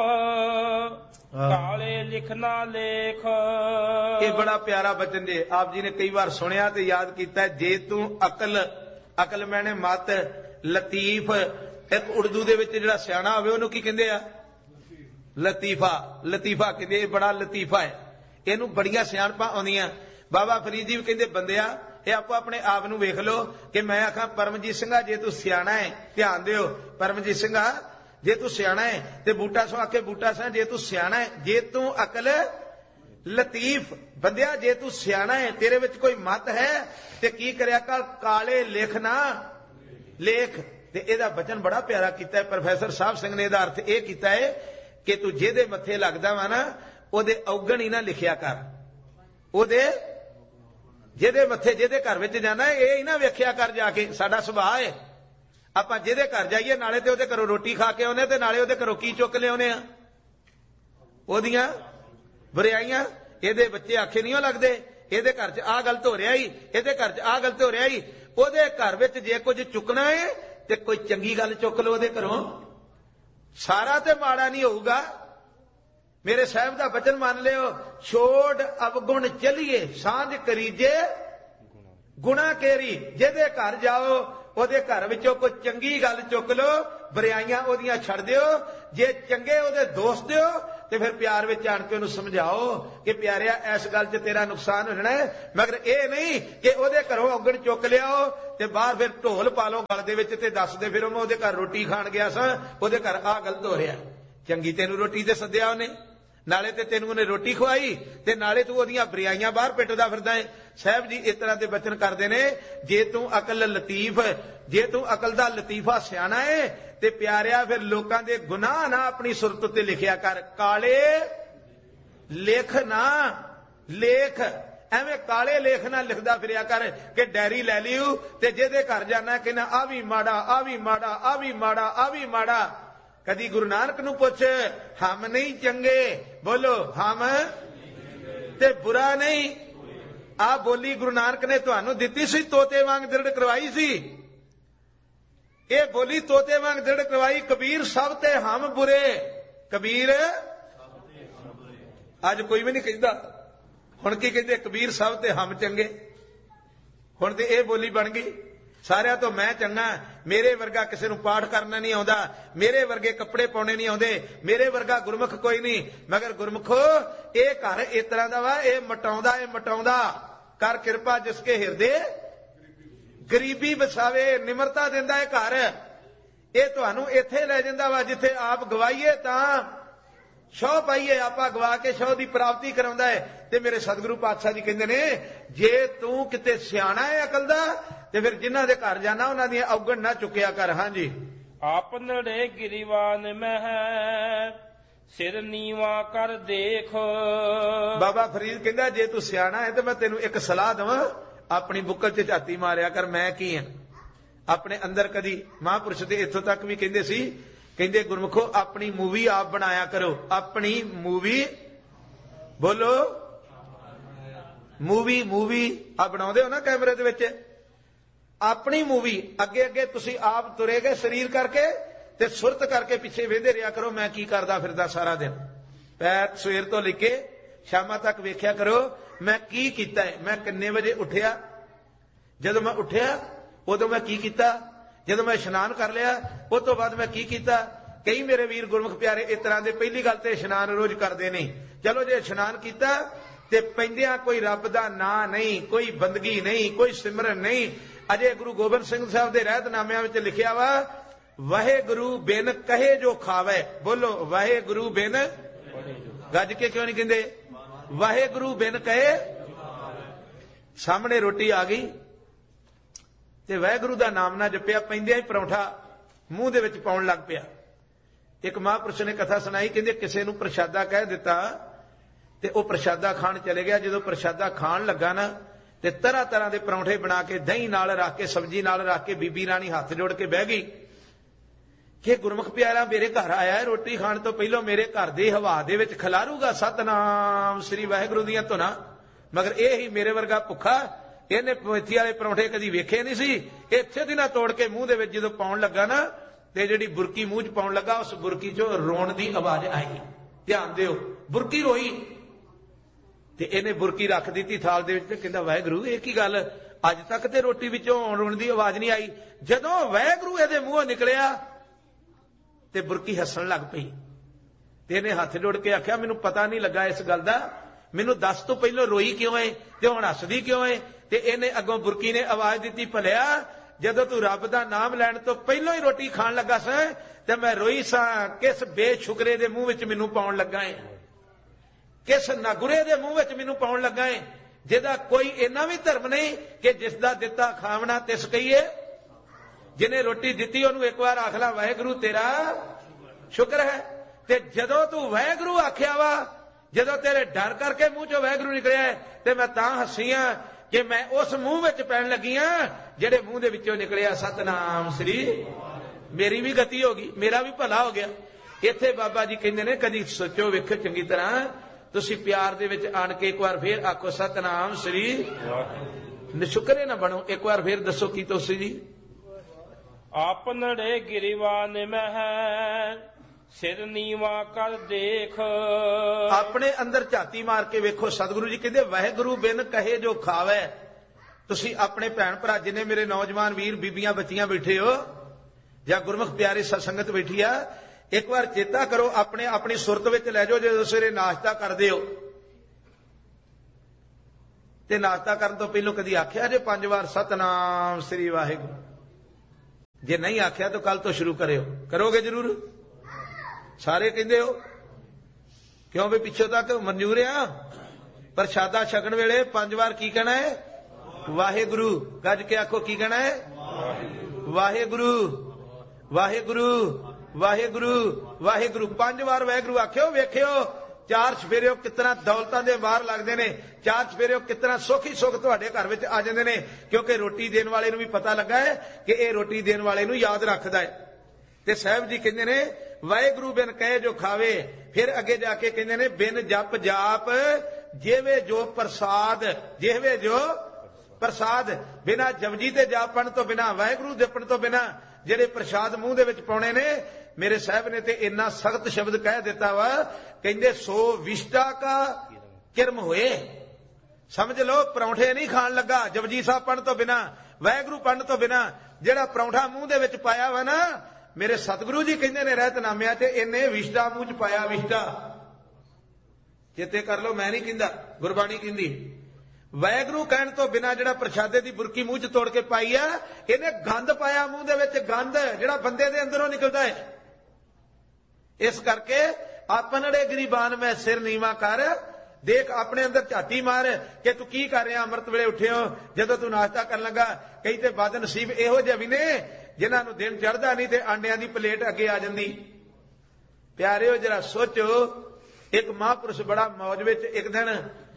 ਕਾਲੇ ਲਿਖਣਾ ਲੇਖ। ਇਹ ਬੜਾ ਪਿਆਰਾ ਬਚਨ ਜੇ, ਆਪ ਜੀ ਨੇ ਕਈ ਵਾਰ ਸੁਣਿਆ ਤੇ ਯਾਦ ਕੀਤਾ। ਜੇ ਤੂੰ ਅਕਲ, ਅਕਲ ਮੈਨੇ ਮਤ, ਲਤੀਫ ਇੱਕ ਉਰਦੂ ਦੇ ਵਿੱਚ ਜਿਹੜਾ ਸਿਆਣਾ ਹੋਵੇ ਉਹਨੂੰ ਕੀ ਕਹਿੰਦੇ ਆ? ਲਤੀਫਾ। ਲਤੀਫਾ ਕਹਿੰਦੇ ਇਹ ਬੜਾ ਲਤੀਫਾ ਹੈ, ਇਹਨੂੰ ਬੜੀਆਂ ਸਿਆਣਪਾਂ ਆਉਂਦੀਆਂ। ਬਾਬਾ ਫਰੀਦ ਜੀ ਵੀ ਕਹਿੰਦੇ ਬੰਦਿਆ ਇਹ ਆਪੋ ਆਪਣੇ ਆਪ ਨੂੰ ਵੇਖ ਲਓ ਕਿ ਮੈਂ ਆਖਾਂ ਪਰਮਜੀਤ ਸਿੰਘਾ ਜੇ ਤੂੰ ਸਿਆਣਾ ਹੈ, ਧਿਆਨ ਦਿਓ, ਪਰਮਜੀਤ ਸਿੰਘਾ ਜੇ ਤੂੰ ਸਿਆਣਾ ਹੈ, ਤੇ ਬੂਟਾ ਸੋ ਆਖੇ ਬੂਟਾ ਸਿੰਘ ਜੇ ਤੂੰ ਸਿਆਣਾ ਹੈ, ਜੇ ਤੂੰ ਅਕਲ ਲਤੀਫ। ਬੰਦਿਆ ਜੇ ਤੂੰ ਸਿਆਣਾ ਹੈ, ਤੇਰੇ ਵਿੱਚ ਕੋਈ ਮਤ ਹੈ ਤੇ ਕੀ ਕਰਿਆ ਕਰ, ਕਾਲੇ ਲਿਖ ਨਾ ਲੇਖ। ਤੇ ਇਹਦਾ ਬਚਨ ਬੜਾ ਪਿਆਰਾ ਕੀਤਾ ਹੈ ਪ੍ਰੋਫੈਸਰ ਸਾਹਿਬ ਸਿੰਘ ਨੇ। ਇਹਦਾ ਅਰਥ ਇਹ ਕੀਤਾ ਹੈ ਕਿ ਤੂੰ ਜਿਹਦੇ ਮੱਥੇ ਲੱਗਦਾ ਵਾ ਨਾ ਉਹਦੇ ਔਗਣ ਹੀ ਨਾ ਲਿਖਿਆ ਕਰ, ਉਹਦੇ ਜਿਹਦੇ ਮੱਥੇ ਜਿਹਦੇ ਘਰ ਵਿੱਚ ਜਾਣਾ ਇਹ ਹੀ ਨਾ ਵੇਖਿਆ ਕਰ ਜਾ ਕੇ। ਸਾਡਾ ਸੁਭਾਅ ਹੈ ਆਪਾਂ ਜਿਹਦੇ ਘਰ ਜਾਈਏ ਨਾਲੇ ਤੇ ਉਹਦੇ ਘਰੋਂ ਰੋਟੀ ਖਾ ਕੇ ਆਉਨੇ ਤੇ ਨਾਲੇ ਉਹਦੇ ਘਰੋਂ ਕੀ ਚੁੱਕ ਲਿਆਉਨੇ ਆ, ਉਹਦੀਆਂ ਬੁਰਾਈਆਂ। ਇਹਦੇ ਬੱਚੇ ਆਖੇ ਨਹੀਂ ਲੱਗਦੇ, ਇਹਦੇ ਘਰ 'ਚ ਆਹ ਗਲਤ ਹੋ ਰਿਹਾ ਹੀ, ਇਹਦੇ ਘਰ 'ਚ ਆਹ ਗਲਤ ਹੋ ਰਿਹਾ ਹੀ। ਉਹਦੇ ਘਰ ਵਿੱਚ ਜੇ ਕੁਝ ਚੁੱਕਣਾ ਹੈ ਤੇ ਕੋਈ ਚੰਗੀ ਗੱਲ ਚੁੱਕ ਲਓ ਉਹਦੇ ਘਰੋਂ, ਸਾਰਾ ਤੇ ਮਾੜਾ ਨਹੀਂ ਹੋਊਗਾ। ਮੇਰੇ ਸਾਹਿਬ ਦਾ ਬਚਨ ਮੰਨ ਲਿਓ, ਛੋੜ ਅਵਗੁਣ ਚਲੀਏ ਸਾਂਝ ਕਰੀਜੇ ਗੁਣਾ ਕੇਰੀ। ਜਿਹਦੇ ਘਰ ਜਾਓ ਉਹਦੇ ਘਰ ਵਿੱਚੋਂ ਕੋਈ ਚੰਗੀ ਗੱਲ ਚੁੱਕ ਲਓ, ਬੁਰਾਈਆਂ ਉਹਦੀਆਂ ਛੱਡ ਦਿਓ। ਜੇ ਚੰਗੇ ਉਹਦੇ ਦੋਸਤ ਦਿਓ ਤੇ ਫਿਰ ਪਿਆਰ ਵਿੱਚ ਆਣ ਕੇ ਉਹਨੂੰ ਸਮਝਾਓ ਕਿ ਪਿਆਰਿਆ ਇਸ ਗੱਲ 'ਚ ਤੇਰਾ ਨੁਕਸਾਨ ਹੋ ਜਾਣਾ ਹੈ, ਮਗਰ ਇਹ ਨਹੀਂ ਕਿ ਉਹਦੇ ਘਰੋਂ ਔਗਣ ਚੁੱਕ ਲਿਆਓ ਤੇ ਬਾਹਰ ਫਿਰ ਢੋਲ ਪਾ ਲਓ ਗਲ ਦੇ ਵਿੱਚ ਤੇ ਦੱਸਦੇ ਫਿਰ ਮੈਂ ਉਹਦੇ ਘਰ ਰੋਟੀ ਖਾਣ ਗਿਆ ਸਾਂ, ਉਹਦੇ ਘਰ ਆਹ ਗਲਤ ਹੋ ਰਿਹਾ। ਚੰਗੀ ਤੈਨੂੰ ਰੋਟੀ ਤੇ ਸੱਦਿਆ ਉਹਨੇ, ਨਾਲੇ ਤੇ ਤੈਨੂੰ ਉਹਨੇ ਰੋਟੀ ਖਵਾਈ ਤੇ ਨਾਲੇ ਤੂੰ ਉਹਦੀਆਂ ਬੁਰਾਈਆਂ ਬਾਹਰ ਪਿੱਟਦਾ ਫਿਰਦਾ ਹੈ। ਸਾਹਿਬ ਜੀ ਇਸ ਤਰ੍ਹਾਂ ਦੇ ਬਚਨ ਕਰਦੇ ਨੇ, ਜੇ ਤੂੰ ਅਕਲ ਲਤੀਫ, ਜੇ ਤੂੰ ਅਕਲ ਦਾ ਲਤੀਫਾ ਸਿਆਣਾ ਹੈ ਤੇ ਪਿਆਰਿਆ ਫਿਰ ਲੋਕਾਂ ਦੇ ਗੁਨਾਹ ਨਾ ਆਪਣੀ ਸੁਰਤ ਉੱਤੇ ਲਿਖਿਆ ਕਰ, ਕਾਲੇ ਲਿਖ ਨਾ ਲੇਖ, ਐਵੇਂ ਕਾਲੇ ਲੇਖ ਨਾਲ ਲਿਖਦਾ ਫਿਰਿਆ ਕਰ ਕਿ ਡੈਰੀ ਲੈ ਲਿਓ ਤੇ ਜਿਹਦੇ ਘਰ ਜਾਣਾ ਕਹਿੰਦਾ ਆ ਵੀ ਮਾੜਾ, ਆ ਵੀ ਮਾੜਾ, ਆ ਵੀ ਮਾੜਾ, ਆ ਵੀ ਮਾੜਾ। ਕਦੀ ਗੁਰੂ ਨਾਨਕ ਨੂੰ ਪੁੱਛ, ਹਮ ਨਹੀਂ ਚੰਗੇ, ਬੋਲੋ ਹਮ ਤੇ ਬੁਰਾ ਨਹੀਂ। ਆ ਬੋਲੀ ਗੁਰੂ ਨਾਨਕ ਨੇ ਤੁਹਾਨੂੰ ਦਿੱਤੀ ਸੀ, ਤੋਤੇ ਵਾਂਗ ਦ੍ਰਿੜ ਕਰਵਾਈ ਸੀ। ਇਹ ਬੋਲੀ ਤੋਤੇ ਵਾਂਗ ਦ੍ਰਿੜ ਕਰਵਾਈ। ਕਬੀਰ ਸਭ ਤੇ ਹਮ ਬੁਰੇ, ਕਬੀਰ ਅੱਜ ਕੋਈ ਵੀ ਨਹੀਂ ਕਹਿੰਦਾ। ਹੁਣ ਕੀ ਕਹਿੰਦੇ? ਕਬੀਰ ਸਭ ਤੇ ਹਮ ਚੰਗੇ। ਹੁਣ ਤੇ ਇਹ ਬੋਲੀ ਬਣ ਗਈ, ਸਾਰਿਆਂ ਤੋਂ ਮੈਂ ਚੰਗਾ, ਮੇਰੇ ਵਰਗਾ ਕਿਸੇ ਨੂੰ ਪਾਠ ਕਰਨਾ ਨਹੀਂ ਆਉਂਦਾ, ਮੇਰੇ ਵਰਗੇ ਕੱਪੜੇ ਪਾਉਣੇ ਨਹੀਂ ਆਉਂਦੇ, ਮੇਰੇ ਵਰਗਾ ਗੁਰਮੁਖ ਕੋਈ ਨਹੀਂ। ਮਗਰ ਗੁਰਮੁਖੋ ਇਹ ਘਰ ਇਸ ਤਰ੍ਹਾਂ ਦਾ ਵਾ, ਇਹ ਮਟਾਉਂਦਾ, ਇਹ ਮਟਾਉਂਦਾ। ਕਰ ਕਿਰਪਾ ਜਿਸਕੇ ਹਿਰਦੇ ਗਰੀਬੀ ਵਸਾਵੇ, ਨਿਮਰਤਾ ਦਿੰਦਾ ਇਹ ਘਰ। ਇਹ ਤੁਹਾਨੂੰ ਇੱਥੇ ਲੈ ਜਾਂਦਾ ਵਾ ਜਿੱਥੇ ਆਪ ਗਵਾਈਏ ਤਾਂ ਸ਼ੌਹ ਪਾਈਏ, ਆਪਾਂ ਗਵਾ ਕੇ ਸ਼ੌਹ ਦੀ ਪ੍ਰਾਪਤੀ ਕਰਾਉਂਦਾ ਹੈ। ਤੇ ਮੇਰੇ ਸਤਿਗੁਰੂ ਪਾਤਸ਼ਾਹ ਜੀ ਕਹਿੰਦੇ ਨੇ, ਜੇ ਤੂੰ ਕਿਤੇ ਸਿਆਣਾ ਹੈ ਅਕਲ ਦਾ ਤੇ ਫਿਰ ਜਿਨ੍ਹਾਂ ਦੇ ਘਰ ਜਾਣਾ ਉਹਨਾਂ ਦੀਆਂ ਔਗਣ ਨਾ ਚੁੱਕਿਆ ਕਰ। ਹਾਂਜੀ, ਆਪਨੜੇ ਗਿਰੀਵਾਨ ਮਹਿ ਸਿਰ ਨੀਵਾ ਕਰ ਦੇਖ। ਬਾਬਾ ਫਰੀਦ ਕਹਿੰਦਾ ਜੇ ਤੂੰ ਸਿਆਣਾ ਹੈ ਤੇ ਮੈਂ ਤੈਨੂੰ ਇੱਕ ਸਲਾਹ ਦੇਵਾਂ, ਆਪਣੀ ਬੁੱਕਲ 'ਚ ਝਾਤੀ ਮਾਰਿਆ ਕਰ, ਮੈਂ ਕੀ ਹਾਂ। ਆਪਣੇ ਅੰਦਰ ਕਦੀ ਮਹਾਂਪੁਰਸ਼ ਦੇ ਇੱਥੋਂ ਤੱਕ ਵੀ ਕਹਿੰਦੇ ਸੀ, ਕਹਿੰਦੇ ਗੁਰਮੁਖੋ ਆਪਣੀ ਮੂਵੀ ਆਪ ਬਣਾਇਆ ਕਰੋ। ਆਪਣੀ ਮੂਵੀ, ਬੋਲੋ ਮੂਵੀ, ਮੂਵੀ ਆ ਬਣਾਉਂਦੇ ਹੋ ਨਾ ਕੈਮਰੇ ਦੇ ਵਿੱਚ, ਆਪਣੀ ਮੂਵੀ ਅੱਗੇ ਅੱਗੇ ਤੁਸੀਂ ਆਪ ਤੁਰੇ ਗਏ ਸਰੀਰ ਕਰਕੇ ਤੇ ਸੁਰਤ ਕਰਕੇ ਪਿੱਛੇ ਵੇਂਦੇ ਰਿਹਾ ਕਰੋ, ਮੈਂ ਕੀ ਕਰਦਾ ਫਿਰਦਾ ਸਾਰਾ ਦਿਨ। ਪੈਰ ਸਵੇਰ ਤੋਂ ਲੈ ਕੇ ਸ਼ਾਮਾਂ ਤੱਕ ਵੇਖਿਆ ਕਰੋ ਮੈਂ ਕੀ ਕੀਤਾ ਹੈ, ਮੈਂ ਕਿੰਨੇ ਵਜੇ ਉੱਠਿਆ, ਜਦੋਂ ਮੈਂ ਉੱਠਿਆ ਉਦੋਂ ਮੈਂ ਕੀ ਕੀਤਾ, ਜਦੋਂ ਮੈਂ ਇਸ਼ਨਾਨ ਕਰ ਲਿਆ ਉਸ ਤੋਂ ਬਾਅਦ ਮੈਂ ਕੀ ਕੀਤਾ। ਕਈ ਮੇਰੇ ਵੀਰ ਗੁਰਮੁਖ ਪਿਆਰੇ ਇਸ ਤਰ੍ਹਾਂ ਦੇ ਪਹਿਲੀ ਗੱਲ ਤੇ ਇਸ਼ਨਾਨ ਰੋਜ਼ ਕਰਦੇ ਨੇ। ਚਲੋ ਜੇ ਇਸ਼ਨਾਨ ਕੀਤਾ ਤੇ ਪੈਂਦਿਆਂ ਕੋਈ ਰੱਬ ਦਾ ਨਾਂ ਨਹੀਂ, ਕੋਈ ਬੰਦਗੀ ਨਹੀਂ, ਕੋਈ ਸਿਮਰਨ ਨਹੀਂ। ਅਜੇ ਗੁਰੂ ਗੋਬਿੰਦ ਸਿੰਘ ਸਾਹਿਬ ਦੇ ਰਹਿਤਨਾਮਿਆਂ ਵਿੱਚ ਲਿਖਿਆ ਵਾ, ਵਾਹਿਗੁਰੂ ਬਿਨ ਕਹੇ ਜੋ ਖਾਵੇ। ਬੋਲੋ ਵਾਹਿਗੁਰੂ ਬਿਨ, ਗੱਜ ਕੇ ਕਿਉਂ ਨਹੀਂ ਕਹਿੰਦੇ? ਵਾਹਿਗੁਰੂ ਬਿਨ ਕਹੇ। ਸਾਹਮਣੇ ਰੋਟੀ ਆ ਗਈ ਤੇ ਵਾਹਿਗੁਰੂ ਦਾ ਨਾਮ ਨਾ ਜਪਿਆ, ਪੈਂਦਿਆਂ ਹੀ ਪਰੌਂਠਾ ਮੂੰਹ ਦੇ ਵਿੱਚ ਪਾਉਣ ਲੱਗ ਪਿਆ। ਇੱਕ ਮਹਾਂਪੁਰਸ਼ ਨੇ ਕਥਾ ਸੁਣਾਈ, ਕਹਿੰਦੇ ਕਿਸੇ ਨੂੰ ਪ੍ਰਸ਼ਾਦਾ ਕਹਿ ਦਿੱਤਾ ਤੇ ਉਹ ਪ੍ਰਸ਼ਾਦਾ ਖਾਣ ਚਲੇ ਗਿਆ। ਜਦੋਂ ਪ੍ਰਸ਼ਾਦਾ ਖਾਣ ਲੱਗਾ ਨਾ ਤੇ ਤਰ੍ਹਾਂ ਤਰ੍ਹਾਂ ਦੇ ਪਰੌਂਠੇ ਬਣਾ ਕੇ ਦਹੀਂ ਨਾਲ ਰੱਖ ਕੇ, ਸਬਜ਼ੀ ਨਾਲ ਰੱਖ ਕੇ ਬੀਬੀ ਰਾਣੀ ਹੱਥ ਜੋੜ ਕੇ ਬਹਿ ਗਈ ਕਿ ਗੁਰਮੁਖ ਪਿਆਰਾ ਮੇਰੇ ਘਰ ਆਇਆ ਹੈ, ਰੋਟੀ ਖਾਣ ਤੋਂ ਪਹਿਲਾਂ ਮੇਰੇ ਘਰ ਦੀ ਹਵਾ ਦੇ ਵਿੱਚ ਖਿਲਾਰੂਗਾ ਸਤਨਾਮ ਸ੍ਰੀ ਵਾਹਿਗੁਰੂ ਦੀਆਂ ਧੁਨਾਂ। ਮਗਰ ਇਹ ਹੀ ਮੇਰੇ ਵਰਗਾ ਭੁੱਖਾ, ਇਹਨੇ ਮੇਥੀ ਵਾਲੇ ਪਰੌਂਠੇ ਕਦੀ ਵੇਖੇ ਨਹੀਂ ਸੀ। ਇੱਥੇ ਦੀ ਨਾ ਤੋੜ ਕੇ ਮੂੰਹ ਦੇ ਵਿੱਚ ਜਦੋਂ ਪਾਉਣ ਲੱਗਾ ਨਾ ਤੇ ਜਿਹੜੀ ਬੁਰਕੀ ਮੂੰਹ 'ਚ ਪਾਉਣ ਲੱਗਾ, ਉਸ ਬੁਰਕੀ 'ਚੋਂ ਰੋਣ ਦੀ ਆਵਾਜ਼ ਆਈ। ਧਿਆਨ ਦਿਓ, ਬੁਰਕੀ ਰੋਈ ਤੇ ਇਹਨੇ ਬੁਰਕੀ ਰੱਖ ਦਿੱਤੀ ਥਾਲ ਦੇ ਵਿੱਚ ਤੇ ਕਹਿੰਦਾ ਵਾਹਿਗੁਰੂ ਇਹ ਕੀ ਗੱਲ, ਅੱਜ ਤੱਕ ਤੇ ਰੋਟੀ ਵਿੱਚੋਂ ਰੋਣ ਦੀ ਆਵਾਜ਼ ਨਹੀਂ ਆਈ। ਜਦੋਂ ਵਾਹਿਗੁਰੂ ਇਹਦੇ ਮੂੰਹੋਂ ਨਿਕਲਿਆ ਤੇ ਬੁਰਕੀ ਹੱਸਣ ਲੱਗ ਪਈ ਤੇ ਇਹਨੇ ਹੱਥ ਜੋੜ ਕੇ ਆਖਿਆ ਮੈਨੂੰ ਪਤਾ ਨਹੀਂ ਲੱਗਾ ਇਸ ਗੱਲ ਦਾ, ਮੈਨੂੰ ਦੱਸ ਤੂੰ ਪਹਿਲਾਂ ਰੋਈ ਕਿਉਂ ਏ ਤੇ ਹੁਣ ਹੱਸਦੀ ਕਿਉਂ ਏ। ਤੇ ਇਹਨੇ ਅੱਗੋਂ ਬੁਰਕੀ ਨੇ ਆਵਾਜ਼ ਦਿੱਤੀ, ਭਲਿਆ ਜਦੋਂ ਤੂੰ ਰੱਬ ਦਾ ਨਾਮ ਲੈਣ ਤੋਂ ਪਹਿਲਾਂ ਹੀ ਰੋਟੀ ਖਾਣ ਲੱਗਾ ਸਾਂ ਤੇ ਮੈਂ ਰੋਈ ਸਾਂ, ਕਿਸ ਬੇਸ਼ੁਕਰੇ ਦੇ ਮੂੰਹ ਵਿੱਚ ਮੈਨੂੰ ਪਾਉਣ ਲੱਗਾ ਏ, ਕਿਸ ਨਾਗੁਰੇ ਦੇ ਮੂੰਹ ਵਿੱਚ ਮੈਨੂੰ ਪਾਉਣ ਲੱਗਾ ਏ, ਜਿਹਦਾ ਕੋਈ ਇੰਨਾ ਵੀ ਧਰਮ ਨਹੀਂ ਕਿ ਜਿਸ ਦਾ ਦਿੱਤਾ ਖਾਵਣਾ ਤਿਸ ਕਹੀਏ। ਜਿਹਨੇ ਰੋਟੀ ਦਿੱਤੀ ਉਹਨੂੰ ਇੱਕ ਵਾਰ ਆਖ ਲਾ ਵਾਹਿਗੁਰੂ ਤੇਰਾ ਸ਼ੁਕਰ ਹੈ। ਤੇ ਜਦੋਂ ਤੂੰ ਵਾਹਿਗੁਰੂ ਆਖਿਆ ਵਾ, ਜਦੋਂ ਤੇਰੇ ਡਰ ਕਰਕੇ ਮੂੰਹ ਚੋਂ ਵਾਹਿਗੁਰੂ ਨਿਕਲਿਆ ਤੇ ਮੈਂ ਤਾਂ ਹੱਸੀਆਂ ਕਿ ਮੈਂ ਉਸ ਮੂੰਹ ਵਿੱਚ ਪੈਣ ਲੱਗੀਆਂ ਜਿਹੜੇ ਮੂੰਹ ਦੇ ਵਿੱਚੋਂ ਨਿਕਲਿਆ ਸਤਨਾਮ ਸ੍ਰੀ। ਮੇਰੀ ਵੀ ਗਤੀ ਹੋ ਗਈ, ਮੇਰਾ ਵੀ ਭਲਾ ਹੋ ਗਿਆ। ਇੱਥੇ ਬਾਬਾ ਜੀ ਕਹਿੰਦੇ ਨੇ ਕਦੀ ਸੋਚੋ ਵੇਖੋ ਚੰਗੀ ਤਰ੍ਹਾਂ, ਤੁਸੀਂ ਪਿਆਰ ਦੇ ਵਿੱਚ ਆਣ ਕੇ ਇੱਕ ਵਾਰ ਫੇਰ ਆਖੋ ਸਤਨਾਮ ਸ੍ਰੀ। ਨਿਸ਼ੁਕਰੇ ਨਾ ਬਣੋ, ਇੱਕ ਵਾਰ ਫੇਰ ਦੱਸੋ ਕੀ ਤੁਸੀਂ ਜੀ। ਆਪਨੜੇ ਗਿਰੀਵਾਨ ਮਹਿ ਸਿਰ ਨੀਵਾ ਕਰ ਦੇਖ। ਆਪਣੇ ਅੰਦਰ ਝਾਤੀ ਮਾਰ ਕੇ ਵੇਖੋ। ਸਤਿਗੁਰੂ ਜੀ ਕਹਿੰਦੇ ਵਾਹਿਗੁਰੂ ਬਿਨ ਕਹੇ ਜੋ ਖਾਵੇ। ਤੁਸੀਂ ਆਪਣੇ ਭੈਣ ਭਰਾ ਜਿਨੇ ਮੇਰੇ ਨੌਜਵਾਨ ਵੀਰ ਬੀਬੀਆਂ ਬੱਚੀਆਂ ਬੈਠੇ ਹੋ ਜਾਂ ਗੁਰਮੁਖ ਪਿਆਰੇ ਸਤਸੰਗਤ ਬੈਠੀ ਆ, ਇੱਕ ਵਾਰ ਚੇਤਾ ਕਰੋ, ਆਪਣੇ ਆਪਣੀ ਸੁਰਤ ਵਿੱਚ ਲੈ ਜਾਓ। ਜਦੋਂ ਸਵੇਰੇ ਨਾਸ਼ਤਾ ਕਰਦੇ ਹੋ ਤੇ ਨਾਸ਼ਤਾ ਕਰਨ ਤੋਂ ਪਹਿਲਾਂ ਕਦੀ ਆਖਿਆ ਜੇ ਪੰਜ ਵਾਰ ਸਤਨਾਮ ਸ੍ਰੀ ਵਾਹਿਗੁਰੂ? ਜੇ ਨਹੀਂ ਆਖਿਆ ਤਾਂ ਕੱਲ ਤੋਂ ਸ਼ੁਰੂ ਕਰਿਓ। ਕਰੋਗੇ ਜ਼ਰੂਰ? ਸਾਰੇ ਕਹਿੰਦੇ ਹੋ ਕਿਉਂ ਵੀ ਪਿੱਛੋਂ ਤੱਕ ਮਨਜ਼ੂਰ ਆ। ਪ੍ਰਸ਼ਾਦਾ ਛਕਣ ਵੇਲੇ ਪੰਜ ਵਾਰ ਕੀ ਕਹਿਣਾ ਹੈ? ਵਾਹਿਗੁਰੂ। ਗੱਜ ਕੇ ਆਖੋ ਕੀ ਕਹਿਣਾ ਹੈ? ਵਾਹਿਗੁਰੂ ਵਾਹਿਗੁਰੂ ਵਾਹਿਗੁਰੂ ਵਾਹਿਗੁਰੂ। ਪੰਜ ਵਾਰ ਵਾਹਿਗੁਰੂ ਆਖਿਓ, ਵੇਖਿਓ ਚਾਰ ਚਫੇਰਿਓ ਕਿਤਨਾ ਦੌਲਤਾਂ ਦੇ ਵਾਰ ਲੱਗਦੇ ਨੇ, ਚਾਰ ਚਫੇਰਿਓ ਕਿਤਨਾ ਸੁੱਖ ਹੀ ਸੁੱਖ ਤੁਹਾਡੇ ਘਰ ਵਿੱਚ ਆ ਜਾਂਦੇ ਨੇ, ਕਿਉਂਕਿ ਰੋਟੀ ਦੇਣ ਵਾਲੇ ਨੂੰ ਵੀ ਪਤਾ ਲੱਗਾ ਹੈ ਕਿ ਇਹ ਰੋਟੀ ਦੇਣ ਵਾਲੇ ਨੂੰ ਯਾਦ ਰੱਖਦਾ ਹੈ। ਤੇ ਸਾਹਿਬ ਜੀ ਕਹਿੰਦੇ ਨੇ ਵਾਹਿਗੁਰੂ ਬਿਨ ਕਹੇ ਜੋ ਖਾਵੇ। ਫਿਰ ਅੱਗੇ ਜਾ ਕੇ ਕਹਿੰਦੇ ਨੇ ਬਿਨ ਜਪ ਜਾਪ ਜੇਵੇ ਜੋ ਪ੍ਰਸਾਦ, ਜੇਵੇ ਜੋ ਪ੍ਰਸਾਦ। ਬਿਨਾ ਜਪਜੀ ਤੇ ਜਾਪ ਪੜਨ ਤੋਂ ਬਿਨਾ, ਵਾਹਿਗੁਰੂ ਜਪਣ ਤੋਂ ਬਿਨਾ ਜਿਹੜੇ ਪ੍ਰਸ਼ਾਦ ਮੂੰਹ ਦੇ ਵਿੱਚ ਪਾਉਣੇ ਨੇ, ਮੇਰੇ ਸਾਹਿਬ ਨੇ ਤੇ ਇੰਨਾ ਸਖਤ ਸ਼ਬਦ ਕਹਿ ਦਿੱਤਾ ਵਾ, ਕਹਿੰਦੇ ਸੋ ਵਿਸ਼ਟਾ ਕਾ ਕਿਰਮ ਹੋਏ। ਸਮਝ ਲਓ ਪਰੌਂਠੇ ਨਹੀਂ ਖਾਣ ਲੱਗਾ ਜਪਜੀ ਸਾਹਿਬ ਪੜਨ ਤੋਂ ਬਿਨਾ, ਵਾਹਿਗੁਰੂ ਪੜਨ ਤੋਂ ਬਿਨਾ। ਜਿਹੜਾ ਪਰੌਂਠਾ ਮੂੰਹ ਦੇ ਵਿੱਚ ਪਾਇਆ ਵਾ ਨਾ, ਮੇਰੇ ਸਤਿਗੁਰੂ ਜੀ ਕਹਿੰਦੇ ਨੇ ਰਹਿਤਨਾਮਿਆਂ 'ਚ ਇਹਨੇ ਵਿਸ਼ਟਾ ਮੂੰਹ 'ਚ ਪਾਇਆ, ਵਿਸ਼ਟਾ। ਚੇਤੇ ਕਰ ਲਓ, ਮੈਂ ਨਹੀਂ ਕਹਿੰਦਾ, ਗੁਰਬਾਣੀ ਕਹਿੰਦੀ। ਵਾਹਿਗੁਰੂ ਕਹਿਣ ਤੋਂ ਬਿਨਾ ਜਿਹੜਾ ਪ੍ਰਸ਼ਾਦੇ ਦੀ ਬੁਰਕੀ ਮੂੰਹ 'ਚ ਤੋੜ ਕੇ ਪਾਈ ਆ, ਇਹਨੇ ਗੰਦ ਪਾਇਆ ਮੂੰਹ ਦੇ ਵਿੱਚ, ਗੰਦ ਜਿਹੜਾ ਬੰਦੇ ਦੇ ਅੰਦਰੋਂ ਨਿਕਲਦਾ ਹੈ। ਇਸ ਕਰਕੇ ਆਪਣੜੇ ਗਰੀਬਾਨ ਮੈਂ ਸਿਰ ਨੀਵਾ ਕਰ, ਦੇਖ ਆਪਣੇ ਅੰਦਰ ਝਾਤੀ ਮਾਰ ਕਿ ਤੂੰ ਕੀ ਕਰ ਰਿਹਾ। ਅੰਮ੍ਰਿਤ ਵੇਲੇ ਉੱਠਿਓ, ਜਦੋਂ ਤੂੰ ਨਾਸ਼ਤਾ ਕਰਨ ਲੱਗਾ, ਕਈ ਤੇ ਬਦਨਸੀਬ ਇਹੋ ਜਿਹੇ ਵੀ ਨੇ ਜਿਨ੍ਹਾਂ ਨੂੰ ਦਿਨ ਚੜ੍ਹਦਾ ਨਹੀਂ ਤੇ ਆਂਡਿਆਂ ਦੀ ਪਲੇਟ ਅੱਗੇ ਆ ਜਾਂਦੀ। ਪਿਆਰਿਓ ਜਰਾ ਸੋਚੋ, ਇੱਕ ਮਹਾਂਪੁਰਸ਼ ਬੜਾ ਮੌਜ ਵਿੱਚ ਇੱਕ ਦਿਨ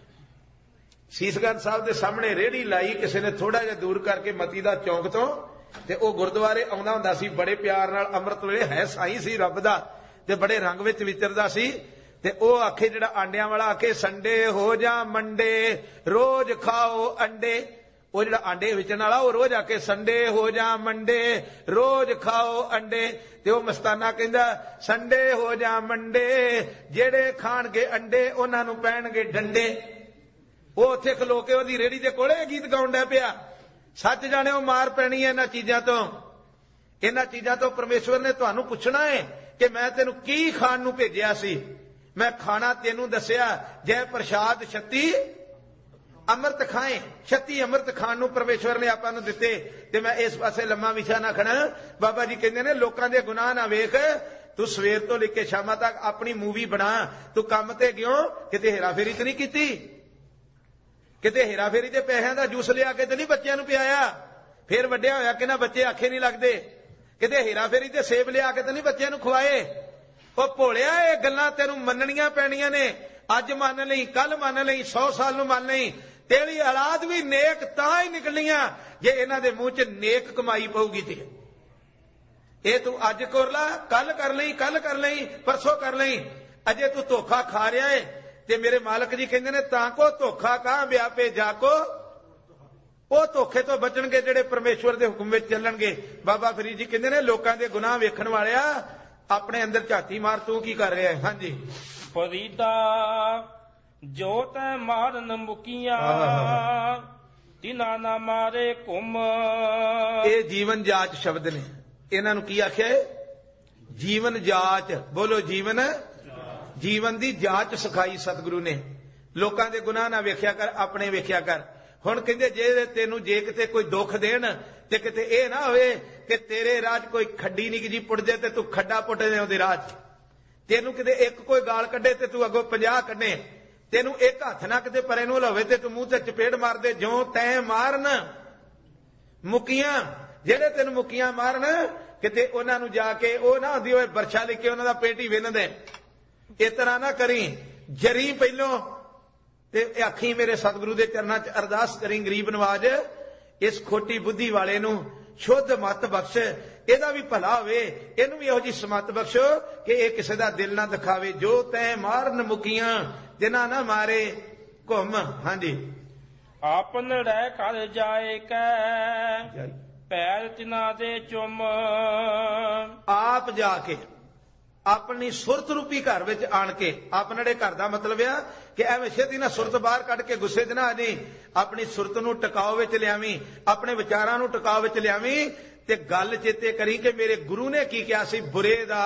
ਸੀਸਗੰਜ ਸਾਹਿਬ ਦੇ ਸਾਹਮਣੇ ਰੇਹੜੀ ਲਾਈ ਕਿਸੇ ਨੇ, ਥੋੜਾ ਜਿਹਾ ਦੂਰ ਕਰਕੇ ਮਤੀ ਦਾ ਚੌਂਕ ਤੋਂ, ਤੇ ਉਹ ਗੁਰਦੁਆਰੇ ਆਉਂਦਾ ਹੁੰਦਾ ਸੀ ਬੜੇ ਪਿਆਰ ਨਾਲ। ਅੰਮ੍ਰਿਤ ਵੇਲੇ ਹੈ ਸਾਈਂ ਸੀ ਰੱਬ ਦਾ ਤੇ ਬੜੇ ਰੰਗ ਵਿੱਚ ਵਿਚਰਦਾ ਸੀ। ਤੇ ਉਹ ਆਖੇ ਜਿਹੜਾ ਆਂਡਿਆਂ ਵਾਲਾ ਆਖੇ ਸੰਡੇ ਹੋ ਜਾ ਮੰਡੇ ਰੋਜ਼ ਖਾਓ ਅੰਡੇ। ਉਹ ਜਿਹੜਾ ਆਂਡੇ ਵੇਚਣ ਵਾਲਾ ਉਹ ਰੋਜ਼ ਆਕੇ ਸੰਡੇ ਹੋ ਜਾ ਮੰਡੇ ਰੋਜ਼ ਖਾਓ ਅੰਡੇ। ਤੇ ਉਹ ਮਸਤਾਨਾ ਕਹਿੰਦਾ ਸੰਡੇ ਹੋ ਜਾ ਮੰਡੇ, ਜਿਹੜੇ ਖਾਣਗੇ ਅੰਡੇ ਉਹਨਾਂ ਨੂੰ ਪੈਣਗੇ ਡੰਡੇ। ਉਹ ਉੱਥੇ ਖਲੋ ਕੇ ਉਹਦੀ ਰੇਹੜੀ ਦੇ ਕੋਲੇ ਗੀਤ ਗਾਉਣ ਡਿਆ ਪਿਆ। ਸੱਚ ਜਾਣੇ ਉਹ ਮਾਰ ਪੈਣੀ ਹੈ ਇਹਨਾਂ ਚੀਜ਼ਾਂ ਤੋਂ। ਇਹਨਾਂ ਚੀਜ਼ਾਂ ਤੋਂ ਪਰਮੇਸ਼ਵਰ ਨੇ ਤੁਹਾਨੂੰ ਪੁੱਛਣਾ ਹੈ ਕਿ ਮੈਂ ਤੈਨੂੰ ਕੀ ਖਾਣ ਨੂੰ ਭੇਜਿਆ ਸੀ। ਮੈਂ ਖਾਣਾ ਤੈਨੂੰ ਦੱਸਿਆ, ਜੈ ਪ੍ਰਸ਼ਾਦ ਛੱਤੀ ਅੰਮ੍ਰਿਤ ਖਾਏ। ਛੱਤੀ ਅੰਮ੍ਰਿਤ ਖਾਣ ਨੂੰ ਪਰਮੇਸ਼ਵਰ ਨੇ ਆਪਾਂ ਨੂੰ ਦਿੱਤੇ। ਤੇ ਮੈਂ ਇਸ ਪਾਸੇ ਲੰਮਾ ਵਿਛਾ ਨਾ ਖੜਾ। ਬਾਬਾ ਜੀ ਕਹਿੰਦੇ ਨੇ ਲੋਕਾਂ ਦੇ ਗੁਨਾਹ ਨਾ ਵੇਖ, ਤੂੰ ਸਵੇਰ ਤੋਂ ਲੈ ਕੇ ਸ਼ਾਮਾਂ ਤੱਕ ਆਪਣੀ ਮੂਵੀ ਬਣਾ। ਤੂੰ ਕੰਮ ਤੇ ਗਿਓ, ਕਿਤੇ ਹੇਰਾਫੇਰੀ ਤੇ ਨਹੀਂ ਕੀਤੀ, ਕਿਤੇ ਹੇਰਾਫੇਰੀ ਦੇ ਪੈਸਿਆਂ ਦਾ ਜੂਸ ਲਿਆ ਕੇ ਤੇ ਨਹੀਂ ਬੱਚਿਆਂ ਨੂੰ ਪਿਆਇਆ, ਫਿਰ ਵੱਡਿਆ ਹੋਇਆ ਕਿ ਨਾ ਬੱਚੇ ਆਖੇ ਨਹੀਂ ਲੱਗਦੇ। ਕਿਤੇ ਹੇਰਾਫੇਰੀ ਤੇ ਸੇਬ ਲਿਆ ਕੇ ਤੇ ਨਹੀਂ ਬੱਚਿਆਂ ਨੂੰ ਖਵਾਏ। ਉਹ ਭੋਲਿਆ, ਇਹ ਗੱਲਾਂ ਤੈਨੂੰ ਮੰਨਣੀਆਂ ਪੈਣੀਆਂ ਨੇ। ਅੱਜ ਮੰਨ ਲਈ, ਕੱਲ ਮੰਨ ਲਈ, ਸੌ ਸਾਲ ਨੂੰ ਮੰਨ ਲਈ। ਤੇਰੀ ਔਲਾਦ ਵੀ ਨੇਕ ਤਾਂ ਹੀ ਨਿਕਲਣੀਆਂ ਜੇ ਇਹਨਾਂ ਦੇ ਮੂੰਹ 'ਚ ਨੇਕ ਕਮਾਈ ਪਊਗੀ। ਤੇ ਇਹ ਤੂੰ ਅੱਜ ਕਰ ਲਾ, ਕੱਲ ਕਰ ਲਈ, ਕੱਲ ਕਰ ਲਈ, ਪਰਸੋਂ ਕਰ ਲਈ। ਅਜੇ ਤੂੰ ਧੋਖਾ ਖਾ ਰਿਹਾ ਏ। ਤੇ ਮੇਰੇ ਮਾਲਕ ਜੀ ਕਹਿੰਦੇ ਨੇ ਤਾਂ ਕੋ ਧੋਖਾ ਕਾਂ ਵਿਆਪੇ ਜਾ ਕੋ। ਉਹ ਧੋਖੇ ਤੋਂ ਬਚਣਗੇ ਜਿਹੜੇ ਪਰਮੇਸ਼ਵਰ ਦੇ ਹੁਕਮ ਵਿੱਚ ਚੱਲਣਗੇ। ਬਾਬਾ ਫਰੀਦ ਜੀ ਕਹਿੰਦੇ ਨੇ ਲੋਕਾਂ ਦੇ ਗੁਨਾਹ ਵੇਖਣ ਵਾਲਿਆ, ਆਪਣੇ ਅੰਦਰ ਝਾਤੀ ਮਾਰ, ਤੂੰ ਕੀ ਕਰ ਰਿਹਾ ਹੈ। ਹਾਂਜੀ, ਫਰੀਦਾ ਜੋ ਤੈ ਮਾਰਨ ਮੁਕੀਆਂ ਤਿਨਾ ਨਾ ਮਾਰੇ ਘੁੰਮ। ਇਹ ਜੀਵਨ ਜਾਚ ਸ਼ਬਦ ਨੇ। ਇਹਨਾਂ ਨੂੰ ਕੀ ਆਖਿਆ ਹੈ? ਜੀਵਨ ਜਾਚ। ਬੋਲੋ ਜੀਵਨ। ਜੀਵਨ ਦੀ ਜਾਂਚ ਸਿਖਾਈ ਸਤਿਗੁਰੂ ਨੇ। ਲੋਕਾਂ ਦੇ ਗੁਨਾਹ ਨਾ ਵੇਖਿਆ ਕਰ, ਆਪਣੇ ਵੇਖਿਆ ਕਰ। ਹੁਣ ਕਹਿੰਦੇ ਜੇ ਤੈਨੂੰ ਜੇ ਕਿਤੇ ਕੋਈ ਦੁੱਖ ਦੇਣ ਤੇ ਕਿਤੇ ਇਹ ਨਾ ਹੋਵੇ ਕਿ ਤੇਰੇ ਰਾਹ 'ਚ ਕੋਈ ਖੱਡੀ ਨਿੱਕੀ ਜੀ ਪੁੱਟ ਜਾਏ ਤੇ ਤੂੰ ਖੱਡਾ ਪੁੱਟ ਦੇ ਉਹਦੇ ਰਾਹ 'ਚ। ਤੈਨੂੰ ਕਿਤੇ ਇੱਕ ਕੋਈ ਗਾਲ ਕੱਢੇ ਤੇ ਤੂੰ ਅੱਗੋਂ ਪੰਜਾਹ ਕੱਢੇ। ਤੈਨੂੰ ਇੱਕ ਹੱਥ ਨਾ ਕਿਤੇ ਪਰੇ ਨੂੰ ਲਵੇ ਤੇ ਤੂੰ ਮੂੰਹ ਤੇ ਚਪੇੜ ਮਾਰ ਦੇ। ਜਿਉਂ ਤੈਂ ਮਾਰਨ ਮੁਕੀਆਂ, ਜਿਹੜੇ ਤੈਨੂੰ ਮੁਕੀਆਂ ਮਾਰਨ ਕਿਤੇ ਉਹਨਾਂ ਨੂੰ ਜਾ ਕੇ ਉਹ ਨਾ ਹੁੰਦੀ ਹੋਏ ਬਰਛਾ ਲੈ ਕੇ ਉਹਨਾਂ ਦਾ ਪੇਟ ਹੀ ਵਿੰਨ ਦੇ। ਇਸ ਤਰ੍ਹਾਂ ਨਾ ਕਰੀ। ਜਰੀ ਪਹਿਲੋਂ ਤੇ ਆਖੀ ਮੇਰੇ ਸਤਿਗੁਰੂ ਦੇ ਚਰਨਾਂ 'ਚ ਅਰਦਾਸ ਕਰੀ, ਗਰੀਬ ਨਵਾਜ ਇਸ ਖੋਟੀ ਬੁੱਧੀ ਵਾਲੇ ਨੂੰ ਸ਼ੁੱਧ ਮੱਤ ਬਖਸ਼, ਇਹਦਾ ਵੀ ਭਲਾ ਹੋਵੇ, ਇਹਨੂੰ ਵੀ ਇਹੋ ਜਿਹੀ ਸਮੱਤ ਬਖਸ਼ੋ ਕਿ ਇਹ ਕਿਸੇ ਦਾ ਦਿਲ ਨਾ ਦਿਖਾਵੇ। ਜੋ ਤੈਂ ਮਾਰਨ ਮੁਕੀਆਂ ਜਿਨ੍ਹਾਂ ਨਾ ਮਾਰੇ ਘੁੰਮ। ਹਾਂਜੀ, ਆਪਨ ਰਹਿ ਕਰ ਜਾਏ ਕੈ ਪੈਰ ਤਿਨਾ ਦੇ ਚੁੰਮ। ਆਪ ਜਾ ਕੇ ਆਪਣੀ ਸੁਰਤ ਰੂਪੀ ਘਰ ਵਿੱਚ ਆਣ ਕੇ, ਆਪਣੜੇ ਘਰ ਦਾ ਮਤਲਬ ਆ ਕਿ ਐਵੇਂ ਛੇਤੀ ਨਾ ਸੁਰਤ ਬਾਹਰ ਕੱਢ ਕੇ ਗੁੱਸੇ 'ਚ ਨਾ ਆ ਜਾਈਂ। ਆਪਣੀ ਸੁਰਤ ਨੂੰ ਟਿਕਾਓ ਵਿੱਚ ਲਿਆਵੀਂ, ਆਪਣੇ ਵਿਚਾਰਾਂ ਨੂੰ ਟਿਕਾਓ ਵਿੱਚ ਲਿਆਵੀਂ। ਤੇ ਗੱਲ ਚੇਤੇ ਕਰੀ ਕਿ ਮੇਰੇ ਗੁਰੂ ਨੇ ਕੀ ਕਿਹਾ ਸੀ, ਬੁਰੇ ਦਾ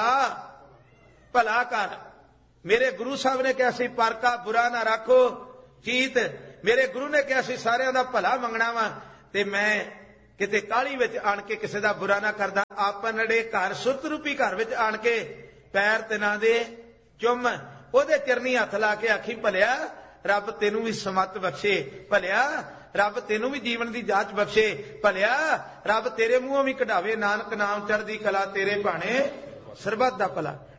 ਭਲਾ ਕਰ। ਮੇਰੇ ਗੁਰੂ ਸਾਹਿਬ ਨੇ ਕਿਹਾ ਸੀ ਪਰ ਕਾ ਬੁਰਾ ਨਾ ਰੱਖੋ ਚੀਤ। ਮੇਰੇ ਗੁਰੂ ਨੇ ਕਿਹਾ ਸੀ ਸਾਰਿਆਂ ਦਾ ਭਲਾ ਮੰਗਣਾ ਵਾ। ਤੇ ਮੈਂ ਕਿਤੇ ਕਾਹਲੀ ਵਿੱਚ ਆਣ ਕੇ ਕਿਸੇ ਦਾ ਬੁਰਾ ਨਾ ਕਰਦਾ। ਆਪਣੜੇ ਘਰ ਸੁਰਤ ਰੂਪੀ ਘਰ ਵਿੱਚ ਆਣ ਕੇ ਪੈਰ ਤਿਨਾਂ ਦੇ ਚੁੰਮ, ਉਹਦੇ ਚਰਨੀ ਹੱਥ ਲਾ ਕੇ ਆਖੀ ਭਲਿਆ ਰੱਬ ਤੈਨੂੰ ਵੀ ਸਮੱਤ ਬਖਸ਼ੇ, ਭਲਿਆ ਰੱਬ ਤੈਨੂੰ ਵੀ ਜੀਵਨ ਦੀ ਜਾਂਚ ਬਖਸ਼ੇ, ਭਲਿਆ ਰੱਬ ਤੇਰੇ ਮੂੰਹੋਂ ਵੀ ਕਢਾਵੇ ਨਾਨਕ ਨਾਮ ਚੜ੍ਹਦੀ ਕਲਾ ਤੇਰੇ ਭਾਣੇ ਸਰਬੱਤ ਦਾ ਭਲਾ।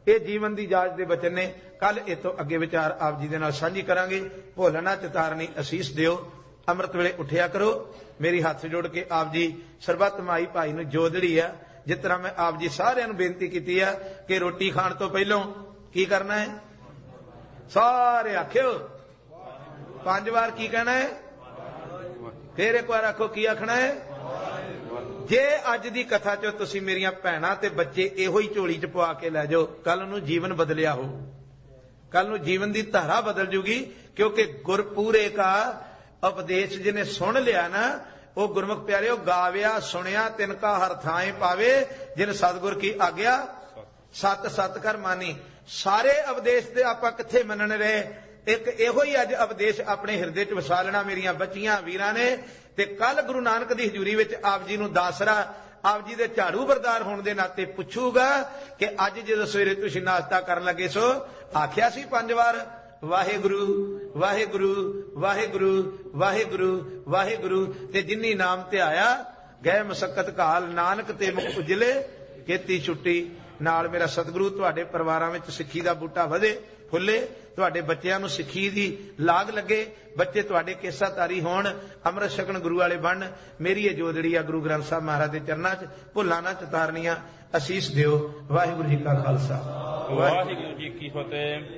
ਇਹ ਜੀਵਨ ਦੀ ਜਾਚ ਦੇ ਬਚਨ ਨੇ। ਕੱਲ ਇਹ ਤੋਂ ਅੱਗੇ ਵਿਚਾਰ ਆਪ ਜੀ ਦੇ ਨਾਲ ਸਾਂਝੀ ਕਰਾਂਗੇ। ਭੋਲਣਾ ਚਤਾਰਨੀ ਅਸੀਸ ਦਿਓ। ਅੰਮ੍ਰਿਤ ਵੇਲੇ ਉੱਠਿਆ ਕਰੋ। ਮੇਰੀ ਹੱਥ ਜੋੜ ਕੇ ਆਪ ਜੀ ਸਰਬੱਤ ਮਾਈ ਭਾਈ ਨੂੰ ਜੋਦੜੀ ਆ, ਜਿਸ ਤਰ੍ਹਾਂ ਮੈਂ ਆਪ ਜੀ ਸਾਰਿਆਂ ਨੂੰ ਬੇਨਤੀ ਕੀਤੀ ਆ ਕਿ ਰੋਟੀ ਖਾਣ ਤੋਂ ਪਹਿਲਾਂ ਕੀ ਕਰਨਾ ਹੈ? ਸਾਰੇ ਆਖਿਓ ਪੰਜ ਵਾਰ ਕੀ ਕਹਿਣਾ ਹੈ? ਫੇਰ ਇੱਕ ਵਾਰ ਆਖੋ ਕੀ ਆਖਣਾ ਹੈ? ਜੇ ਅੱਜ ਦੀ ਕਥਾ ਚੋਂ ਤੁਸੀਂ ਮੇਰੀਆਂ ਭੈਣਾਂ ਤੇ ਬੱਚੇ ਇਹੋ ਹੀ ਝੋਲੀ ਚ ਪਵਾ ਕੇ ਲੈ ਜਾਓ, ਕੱਲ ਨੂੰ ਜੀਵਨ ਬਦਲਿਆ ਹੋ, ਕੱਲ ਨੂੰ ਜੀਵਨ ਦੀ ਧਾਰਾ ਬਦਲ ਜੂਗੀ। ਕਿਉਂਕਿ ਗੁਰਪੂਰੇ ਕਾ ਉਪਦੇਸ਼ ਜਿਹਨੇ ਸੁਣ ਲਿਆ ਨਾ, ਉਹ ਗੁਰਮੁਖ ਪਿਆਰਿਓ ਗਾਵਿਆ ਸੁਣਿਆ ਤਿਨ ਕਾ ਹਰ ਥਾਂ ਪਾਵੇ, ਜਿਨ ਸਤਿਗੁਰ ਕੀ ਆਗਿਆ ਸਤ ਸਤ ਕਰ ਮਾਨੀ। ਸਾਰੇ ਉਪਦੇਸ਼ ਤੇ ਆਪਾਂ ਕਿੱਥੇ ਮੰਨਣ ਰਹੇ? ਇੱਕ ਇਹੋ ਹੀ ਅੱਜ ਉਪਦੇਸ਼ ਆਪਣੇ ਹਿਰਦੇ ਚ ਵਸਾ ਲੈਣਾ ਮੇਰੀਆਂ ਬੱਚੀਆਂ ਵੀਰਾਂ ਨੇ। ਤੇ ਕੱਲ ਗੁਰੂ ਨਾਨਕ ਦੀ ਹਜ਼ੂਰੀ ਵਿੱਚ ਆਪ ਜੀ ਨੂੰ ਦਾਸਰਾ ਆਪ ਜੀ ਦੇ ਝਾੜੂ ਬਰਦਾਰ ਹੋਣ ਦੇ ਨਾਤੇ ਪੁੱਛੂਗਾ ਕਿ ਅੱਜ ਜਦੋਂ ਸਵੇਰੇ ਤੁਸੀਂ ਨਾਸ਼ਤਾ ਕਰਨ ਲੱਗੇ ਸੋ ਆਖਿਆ ਸੀ ਪੰਜ ਵਾਰ ਵਾਹਿਗੁਰੂ ਵਾਹਿਗੁਰੂ ਵਾਹਿਗੁਰੂ ਵਾਹਿਗੁਰੂ ਵਾਹਿਗੁਰੂ। ਤੇ ਜਿਨੀ ਨਾਮ ਧਿਆਇਆ ਗਏ ਮਸਕਤ ਘਾਲ, ਨਾਨਕ ਤੇ ਮੁਖ ਉਜਲੇ ਕੀਤੀ ਛੁੱਟੀ। ਨਾਲ ਮੇਰਾ ਸਤਿਗੁਰੂ ਤੁਹਾਡੇ ਪਰਿਵਾਰਾਂ ਵਿੱਚ ਸਿੱਖੀ ਦਾ ਬੂਟਾ ਵਧੇ ਫੁੱਲੇ, ਤੁਹਾਡੇ ਬੱਚਿਆਂ ਨੂੰ ਸਿੱਖੀ ਦੀ ਲਾਗ ਲੱਗੇ, ਬੱਚੇ ਤੁਹਾਡੇ ਕੇਸਾ ਤਾਰੀ ਹੋਣ, ਅੰਮ੍ਰਿਤ ਛਕਣ ਗੁਰੂ ਵਾਲੇ ਬਣ। ਮੇਰੀ ਇਹ ਜੋਦੜੀ ਆ ਗੁਰੂ ਗ੍ਰੰਥ ਸਾਹਿਬ ਮਹਾਰਾਜ ਦੇ ਚਰਨਾਂ 'ਚ ਭੁੱਲਾਂ ਨਾ ਚਤਾਰਨੀਆਂ। ਅਸੀਸ ਦਿਓ। ਵਾਹਿਗੁਰੂ ਜੀ ਕਾ ਖਾਲਸਾ ਵਾਹਿਗੁਰੂ ਜੀ ਕੀ ਫਤਿਹ।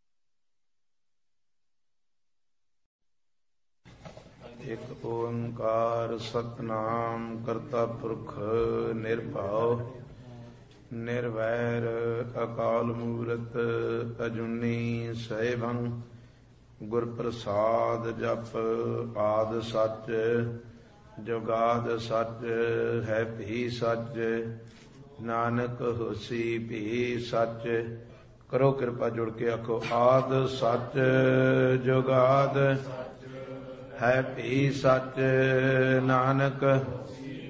ਇੱਕ ਓੰਕਾਰ ਸਤਿਨਾਮ ਕਰਤਾ ਪੁਰਖ ਨਿਰਭਉ ਨਿਰਵੈਰ ਅਕਾਲ ਮੂਰਤ ਅਜੂਨੀ ਸੈਭੰ। ਗੁਰ ਪ੍ਰਸਾਦ ਜਪ ਆਦ ਸੱਚ ਜੁਗਾਦ ਸੱਚ ਹੈ ਭੀ ਸੱਚ, ਨਾਨਕ ਹੋਸੀ ਭੀ ਸੱਚ। ਕਰੋ ਕਿਰਪਾ ਜੁੜ ਕੇ ਆਖੋ ਆਦ ਸੱਚ ਜੁਗਾਦ ਹੈ ਭੀ ਸੱਚ, ਨਾਨਕ